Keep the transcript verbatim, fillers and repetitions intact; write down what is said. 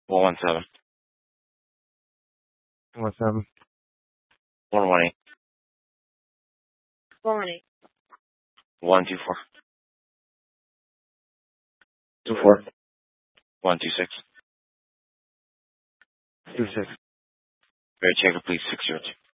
One one seven. One seven. One one eight. One one eight. One two four. Two four. One two six. Two six. Very checker, please. Six zero two.